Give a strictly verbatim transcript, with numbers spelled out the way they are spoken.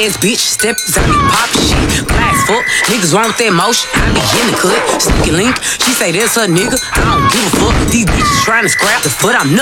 ass bitch, step out me pop shit. Flash fuck, niggas wrong with that motion. I be getting cut, sneaky link. She say that's her nigga, I don't give a fuck. These bitches trying to scrap the foot, I'm nuts.